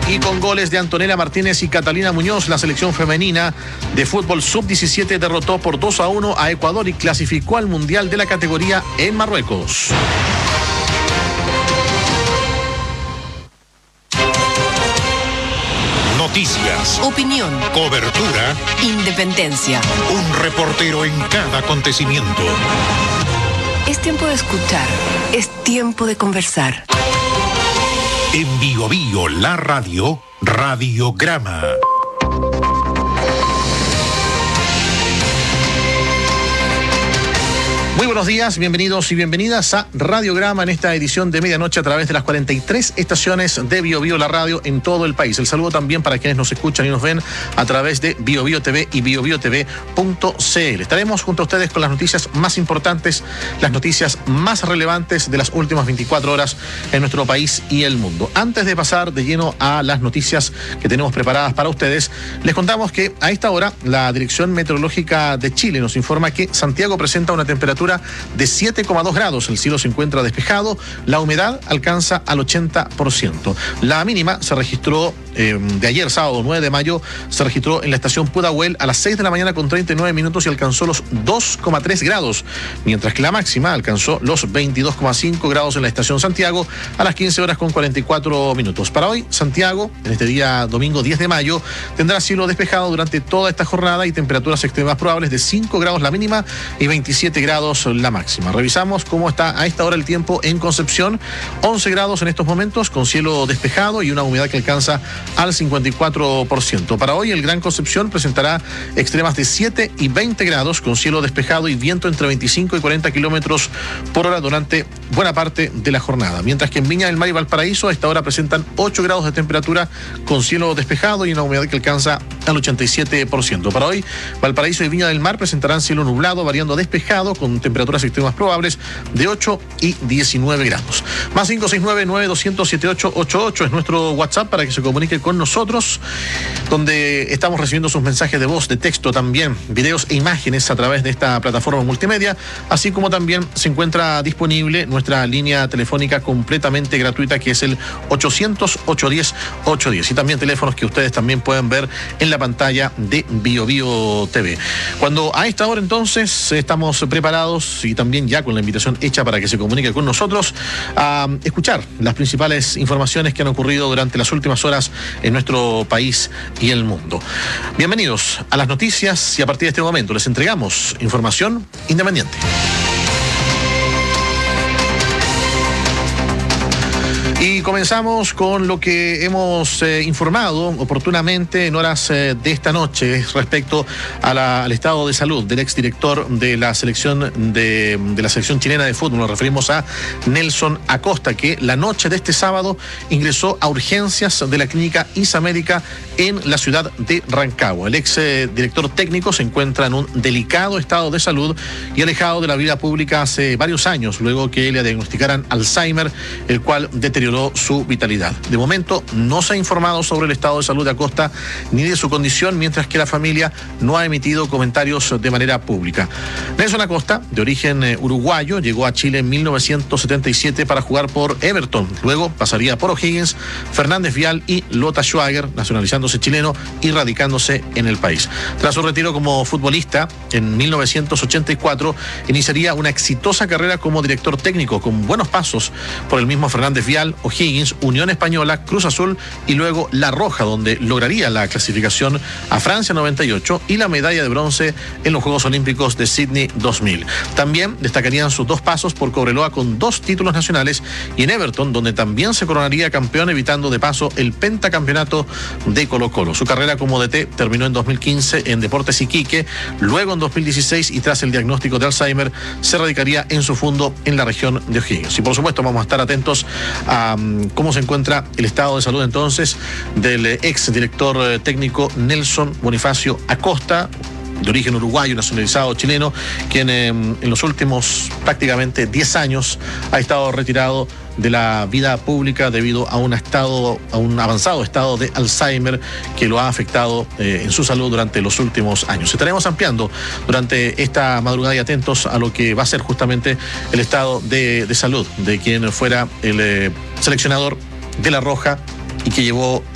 Y con goles de Antonella Martínez y Catalina Muñoz, la selección femenina de fútbol sub-17 derrotó por 2-1 a Ecuador y clasificó al Mundial de la categoría en Marruecos. Noticias, opinión, cobertura, independencia. Un reportero en cada acontecimiento. Es tiempo de escuchar, es tiempo de conversar. En Bio Bio, la radio, Radiograma. Muy buenos días, bienvenidos y bienvenidas a Radiograma en esta edición de medianoche a través de las 43 estaciones de Bio Bio, la radio en todo el país. El saludo también para quienes nos escuchan y nos ven a través de Bio Bio TV y biobiotv.cl. Estaremos junto a ustedes con las noticias más importantes, las noticias más relevantes de las últimas 24 horas en nuestro país y el mundo. Antes de pasar de lleno a las noticias que tenemos preparadas para ustedes, les contamos que a esta hora la Dirección Meteorológica de Chile nos informa que Santiago presenta una temperatura de 7,2 grados, el cielo se encuentra despejado, la humedad alcanza al 80%. La mínima se registró de ayer, sábado 9 de mayo, se registró en la estación Pudahuel a las 6 de la mañana con 39 minutos y alcanzó los 2,3 grados, mientras que la máxima alcanzó los 22,5 grados en la estación Santiago a las 15 horas con 44 minutos. Para hoy, Santiago, en este día domingo 10 de mayo, tendrá cielo despejado durante toda esta jornada y temperaturas extremas probables de 5 grados la mínima y 27 grados la máxima. Revisamos cómo está a esta hora el tiempo en Concepción. 11 grados en estos momentos con cielo despejado y una humedad que alcanza al 54%. Para hoy el Gran Concepción presentará extremas de 7 y 20 grados con cielo despejado y viento entre 25 y 40 kilómetros por hora durante buena parte de la jornada. Mientras que en Viña del Mar y Valparaíso a esta hora presentan 8 grados de temperatura con cielo despejado y una humedad que alcanza al 87%. Para hoy Valparaíso y Viña del Mar presentarán cielo nublado variando a despejado con temperaturas extremas probables de 8 y 19 grados. Más 569-9200-7888 es nuestro WhatsApp para que se comunique con nosotros, donde estamos recibiendo sus mensajes de voz, de texto también, videos e imágenes a través de esta plataforma multimedia, así como también se encuentra disponible nuestra línea telefónica completamente gratuita que es el 800-810-810 y también teléfonos que ustedes también pueden ver en la pantalla de Bio Bio TV. Cuando a esta hora entonces estamos preparados y también ya con la invitación hecha para que se comunique con nosotros a escuchar las principales informaciones que han ocurrido durante las últimas horas en nuestro país y el mundo. Bienvenidos a las noticias y a partir de este momento les entregamos información independiente. Y comenzamos con lo que hemos informado oportunamente en horas de esta noche respecto al estado de salud del exdirector de la selección de la selección chilena de fútbol. Nos referimos a Nelson Acosta, que la noche de este sábado ingresó a urgencias de la clínica Isamérica en la ciudad de Rancagua. El exdirector técnico se encuentra en un delicado estado de salud y alejado de la vida pública hace varios años, luego que le diagnosticaran Alzheimer, el cual deterioró su vitalidad. De momento no se ha informado sobre el estado de salud de Acosta ni de su condición, mientras que la familia no ha emitido comentarios de manera pública. Nelson Acosta, de origen uruguayo, llegó a Chile en 1977 para jugar por Everton. Luego pasaría por O'Higgins, Fernández Vial y Lota Schwager, nacionalizándose chileno y radicándose en el país. Tras su retiro como futbolista, en 1984 iniciaría una exitosa carrera como director técnico, con buenos pasos por el mismo Fernández Vial, O'Higgins, Unión Española, Cruz Azul y luego La Roja, donde lograría la clasificación a Francia 98 y la medalla de bronce en los Juegos Olímpicos de Sydney 2000. También destacarían sus dos pasos por Cobreloa con 2 títulos nacionales y en Everton, donde también se coronaría campeón, evitando de paso el pentacampeonato de Colo-Colo. Su carrera como DT terminó en 2015 en Deportes Iquique, luego en 2016 y tras el diagnóstico de Alzheimer se radicaría en su fundo en la región de O'Higgins. Y por supuesto vamos a estar atentos a cómo se encuentra el estado de salud entonces del ex director técnico Nelson Bonifacio Acosta, de origen uruguayo, nacionalizado chileno, quien en los últimos prácticamente 10 años ha estado retirado de la vida pública debido a un avanzado estado de Alzheimer que lo ha afectado en su salud durante los últimos años. Estaremos ampliando durante esta madrugada y atentos a lo que va a ser justamente el estado de salud de quien fuera el seleccionador de La Roja y que llevó